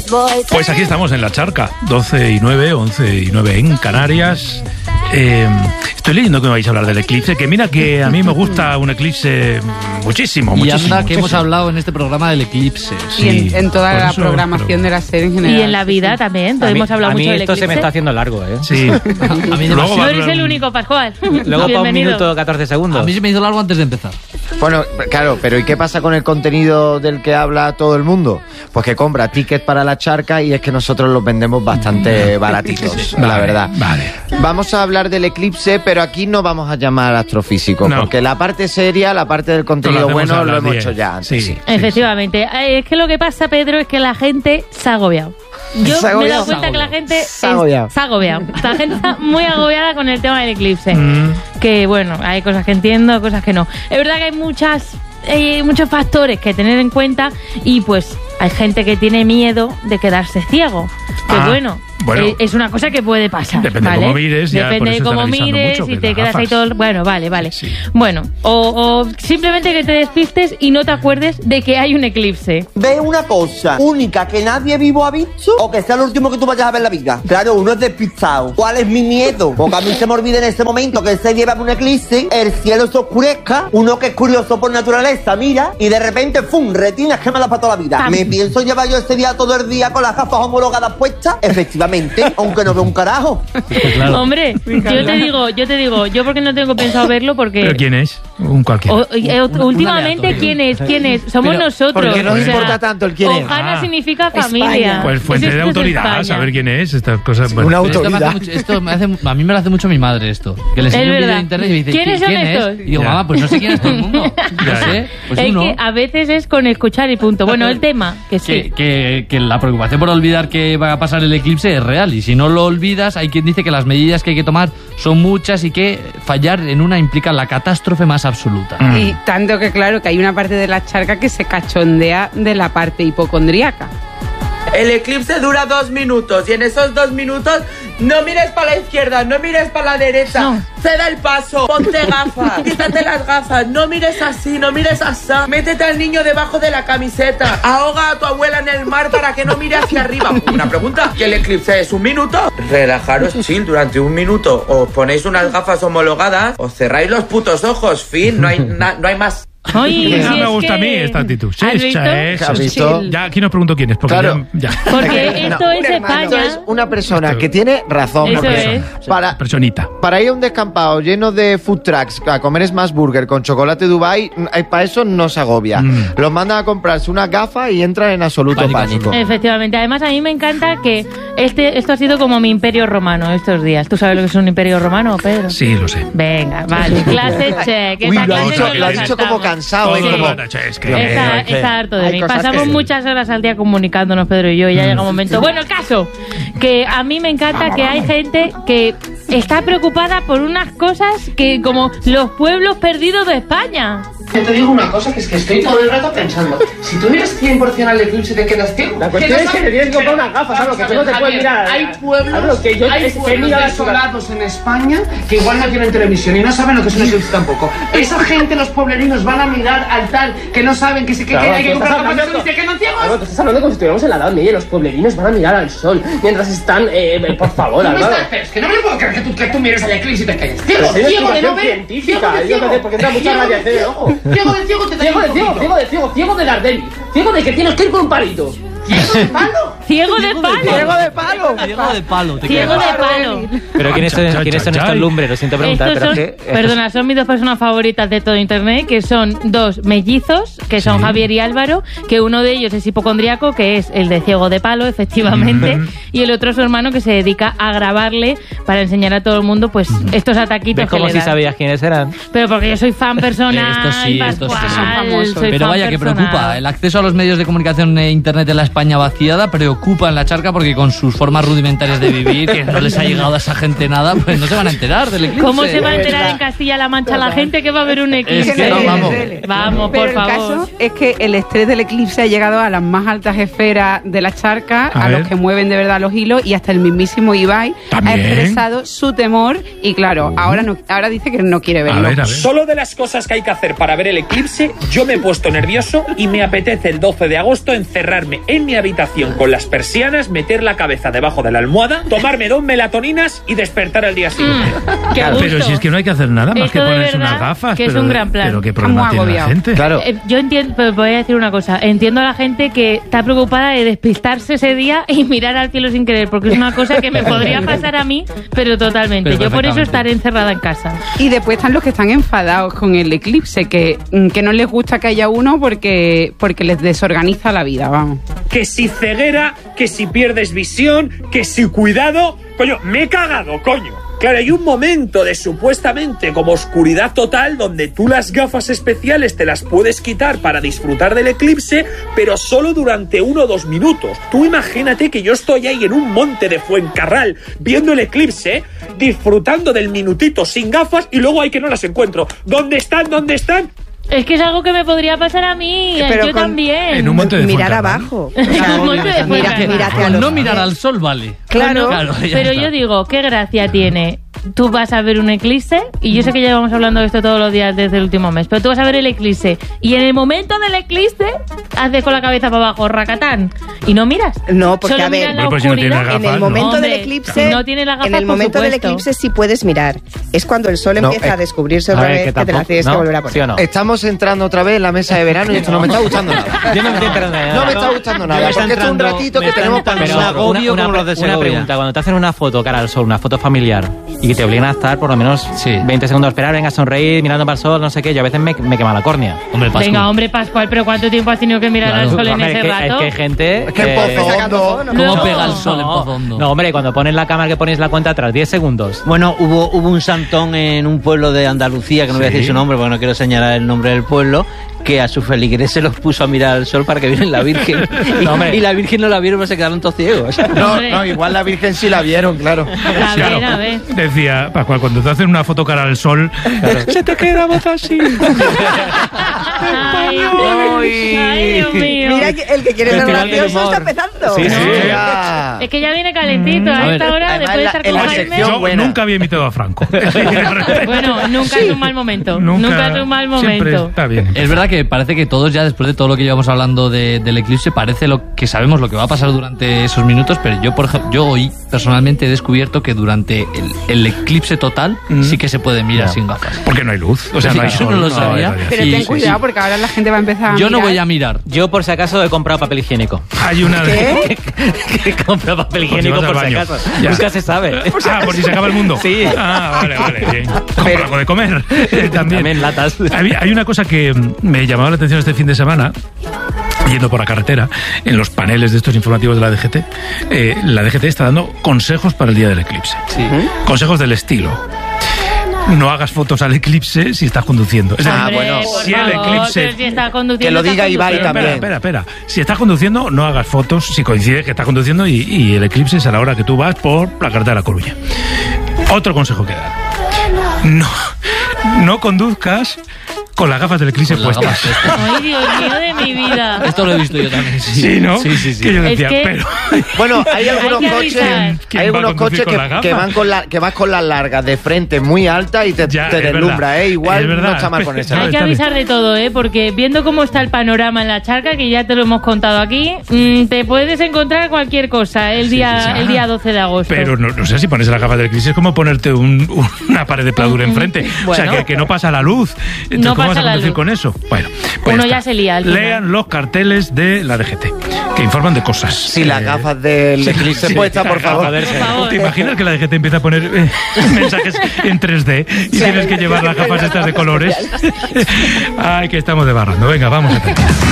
Pues aquí estamos en La Charca, 12 y 9, 11 y 9 en Canarias. Estoy leyendo que me vais a hablar del eclipse, que mira que a mí me gusta un eclipse muchísimo. Y anda que hemos hablado en este programa del eclipse. Sí, y en toda la programación de la serie en general. Y en la vida también, hemos hablado mucho del eclipse. A mí esto se me está haciendo largo, ¿eh? Sí. A mí no eres el único, Pascual. Luego para 1 minuto 14 segundos. A mí se me hizo largo antes de empezar. Bueno, claro, pero ¿y qué pasa con el contenido del que habla todo el mundo? Pues que compra tickets para La Charca y es que nosotros los vendemos bastante baratitos, la verdad. Vale. Vamos a hablar del eclipse, pero aquí no vamos a llamar astrofísico, porque la parte seria, la parte del contenido bueno, lo hemos hecho ya antes. Sí. Efectivamente. Es que lo que pasa, Pedro, es que la gente se ha agobiado. Yo me he dado cuenta que la gente se ha agobiado. La gente está muy agobiada con el tema del eclipse. Que bueno, hay cosas que entiendo, cosas que no. Es verdad que hay muchos factores que tener en cuenta y pues hay gente que tiene miedo de quedarse ciego. Que bueno, es una cosa que puede pasar. Depende de cómo mires. Depende de cómo mires y te quedas ahí todo. Bueno, vale. Sí. Bueno, o simplemente que te despistes y no te acuerdes de que hay un eclipse. Ve una cosa única que nadie vivo ha visto o que sea lo último que tú vayas a ver en la vida. Claro, uno es despistado. ¿Cuál es mi miedo? Porque a mí se me olvida en ese momento que ese día va un eclipse, el cielo se oscurezca, uno que es curioso por naturaleza mira y de repente ¡fum! Retinas quemadas para toda la vida. ¿Me pienso llevar yo ese día todo el día con las gafas homologadas puestas? Efectivamente. Aunque no veo un carajo. Claro. Hombre, yo te digo, yo porque no tengo pensado verlo porque... ¿Pero quién es? Un cualquiera. Últimamente, ¿quién es? Somos nosotros. Porque no importa tanto el quién es. Ojana significa familia. Pues fuente de autoridad, saber quién es, estas cosas. Bueno. Una autoridad. A mí me lo hace mucho mi madre esto. Que le enseño un vídeo de internet y me dice, ¿quiénes son estos? Y digo, mamá, pues no sé quién es todo el mundo. No sé, pues es uno. que a veces es con escuchar y punto. Bueno, el tema, que sí. Que la preocupación por olvidar que va a pasar el eclipse es real. Y si no lo olvidas, hay quien dice que las medidas que hay que tomar son muchas y que fallar en una implica la catástrofe más absoluta. Y tanto que claro que hay una parte de La Charca que se cachondea de la parte hipocondríaca. El eclipse dura 2 minutos y en esos 2 minutos no mires para la izquierda, no mires para la derecha, ceda el paso, ponte gafas, quítate las gafas, no mires así, no mires así, métete al niño debajo de la camiseta, ahoga a tu abuela en el mar para que no mire hacia arriba. Una pregunta, ¿que el eclipse es 1 minuto? Relajaros chill durante 1 minuto, os ponéis unas gafas homologadas, os cerráis los putos ojos, fin, no hay más. Oye, me gusta a mí esta actitud. ¿Has visto? Ya aquí nos pregunto quién es. Porque claro. Porque esto es España. Esto es una persona que tiene razón. Eso es. Para ir a un descampado lleno de food trucks a comer Smash Burger con chocolate Dubai, para eso no se agobia. Los mandan a comprarse unas gafas y entran en absoluto pánico. Efectivamente. Además, a mí me encanta que esto ha sido como mi imperio romano estos días. ¿Tú sabes lo que es un imperio romano, Pedro? Sí, lo sé. Venga, vale. Clase check. Uy, lo ha dicho como cansado. Está harto de mí. Pasamos muchas horas al día comunicándonos, Pedro y yo, y ya llega un momento. Bueno, el caso, que a mí me encanta que hay gente que está preocupada por unas cosas que como los pueblos perdidos de España. Te digo una cosa, que es que estoy todo el rato pensando, si tú miras 100% al eclipse te quedas ciego. La cuestión es que te tienes que comprar unas gafas, ¿sabes? Que tú no te puedes mirar. Hay pueblos desolados en España que igual no tienen televisión y no saben lo que es un eclipse tampoco. Esa gente, los pueblerinos, van a mirar al tal que no saben que hay que comprar gafas de que no ciegos. Claro, tú estás hablando como si estuviéramos en la Edad Media y los pueblerinos van a mirar al sol mientras están, por favor, Álvaro. Es que no me puedo creer que tú mires al eclipse y te calles. Ciego de no ver. Científica, porque entra mucha radiación en el ojo. Ciego de ciego, ciego de Daredevil, ciego de que tienes que ir con un palito. ¡Ciego de palo! Pero ¿quiénes son estos lumbres? Lo siento preguntar. Perdona, son mis 2 personas favoritas de todo internet, que son 2 mellizos, que son Javier y Álvaro, que uno de ellos es hipocondriaco, que es el de ciego de palo, efectivamente, y el otro es su hermano, que se dedica a grabarle para enseñar a todo el mundo pues estos ataquitos que le dan. Como si sabías quiénes eran. Pero porque yo soy fan personal. Estos son famosos. Pero vaya que preocupa. El acceso a los medios de comunicación e internet en la España vaciada preocupa en La Charca, porque con sus formas rudimentarias de vivir, que no les ha llegado a esa gente nada, pues no se van a enterar del eclipse. ¿Cómo se va a enterar en Castilla-La Mancha la gente que va a haber un eclipse? Es que Vamos, por favor. Pero el caso es que el estrés del eclipse ha llegado a las más altas esferas de La Charca, a los que mueven de verdad los hilos, y hasta el mismísimo Ibai ha expresado su temor y claro, ahora dice que no quiere verlo. A ver. Solo de las cosas que hay que hacer para ver el eclipse, yo me he puesto nervioso y me apetece el 12 de agosto encerrarme en mi habitación con las persianas, meter la cabeza debajo de la almohada, tomarme 2 melatoninas y despertar al día siguiente. Pero si es que no hay que hacer nada más que ponerse unas gafas. Que es un gran plan. Pero qué problema tiene la gente. Claro. Yo entiendo, pero voy a decir una cosa. Entiendo a la gente que está preocupada de despistarse ese día y mirar al cielo sin querer, porque es una cosa que me podría pasar a mí, pero totalmente. Yo por eso estaré encerrada en casa. Y después están los que están enfadados con el eclipse, que no les gusta que haya uno porque les desorganiza la vida, vamos. Que si ceguera, que si pierdes visión, que si cuidado... Coño, me he cagado, coño. Claro, hay un momento de supuestamente como oscuridad total donde tú las gafas especiales te las puedes quitar para disfrutar del eclipse, pero solo durante 1 o 2 minutos. Tú imagínate que yo estoy ahí en un monte de Fuencarral viendo el eclipse, disfrutando del minutito sin gafas y luego hay que no las encuentro. ¿Dónde están? ¿Dónde están? Es que es algo que me podría pasar a mí, yo también. En un monte de mirar abajo. No mirar al sol, vale. Claro, pero yo digo, ¿qué gracia tiene? Tú vas a ver un eclipse, y yo sé que llevamos hablando de esto todos los días desde el último mes, pero tú vas a ver el eclipse, y en el momento del eclipse haces con la cabeza para abajo, racatán, y no miras. No, porque solo a ver, la oscuridad. en el momento del eclipse, no tiene las gafas, en el momento del eclipse sí puedes mirar. Es cuando el sol empieza a descubrirse otra vez, que te la tienes que volver a poner. ¿Sí o no? Estamos entrando otra vez en la mesa de verano y esto no me está gustando nada. Yo no me estoy enterando de nada. No me está gustando nada, porque es un ratito que tenemos para nosotros. Una pregunta, cuando te hacen una foto cara al sol, una foto familiar, y que te obligan a estar por lo menos 20 segundos a esperar, venga a sonreír, mirando para el sol, no sé qué, yo a veces me quema la córnea. Hombre, Pascual, pero ¿cuánto tiempo has tenido que mirar al sol en ese rato? Es que hay gente... Es que en Pozo Hondo... ¿Cómo pega el sol en Pozo Hondo? No, hombre, cuando pones la cámara que pones la cuenta atrás, 10 segundos. Bueno, hubo un santón en un pueblo de Andalucía, que no voy a decir su nombre porque no quiero señalar el nombre del pueblo, que a sus feligreses se los puso a mirar al sol para que vieran la Virgen. Y la Virgen no la vieron, pero se quedaron todos ciegos. No, igual la Virgen sí la vieron, claro. A ver. Decía, Pascual, cuando te hacen una foto cara al sol, se te queda voz así. Ay, Dios mío. Mira, el que quiere ser gracioso está empezando. Sí. Es que ya viene calentito a esta hora, después de estar con Jaime. Yo nunca había imitado a Franco. Bueno, nunca es un mal momento. Nunca es un mal momento. Está bien. Es verdad que parece que todos ya, después de todo lo que llevamos hablando del eclipse, parece que sabemos lo que va a pasar durante esos minutos, pero yo, por ejemplo, yo hoy personalmente he descubierto que durante el eclipse total sí que se puede mirar sin gafas. Porque no hay luz, o sea, no hay sol. Yo no lo sabía. Pero ten cuidado porque ahora la gente va a empezar a Yo no voy a mirar. Yo, por si acaso, he comprado papel higiénico. Hay una... ¿Qué? He comprado papel higiénico por si acaso. Ya. Nunca se sabe. Por si se acaba el mundo. Sí. Vale, bien. Compra algo de comer. También latas. Hay una cosa que me llamaba la atención este fin de semana, yendo por la carretera, en los paneles de estos informativos de la DGT. La DGT está dando consejos para el día del eclipse. Sí. Consejos del estilo: no hagas fotos al eclipse si estás conduciendo. Es decir, bueno, si el eclipse... Si está conduciendo, que lo diga Ibai también. Espera. Si estás conduciendo, no hagas fotos si coincide que estás conduciendo y el eclipse es a la hora que tú vas por la carretera de La Coruña. Otro consejo que dan: no conduzcas con las gafas del eclipse puestas. Ay, Dios mío de mi vida. Esto lo he visto yo también. Sí, ¿no? Sí. Que yo decía, pero... Bueno, hay algunos coches que vas con las largas de frente muy altas y te deslumbra, Igual no está mal con eso. Hay que avisar de todo, porque viendo cómo está el panorama en la charca, que ya te lo hemos contado aquí, te puedes encontrar cualquier cosa el día 12 de agosto. Pero no sé, si pones las gafas del eclipse es como ponerte una pared de pladura enfrente. Bueno, o sea, que no pasa la luz. Entonces, no ¿cómo vas a conducir con eso? Bueno, pues uno ya se lía. Lean los carteles de la DGT, que informan de cosas. Sí, las gafas del eclipse puestas, por favor. ¿Te imaginas que la DGT empieza a poner mensajes en 3D y tienes que llevar las gafas estas de colores? Ay, que estamos debarrando. Venga, vamos a terminar.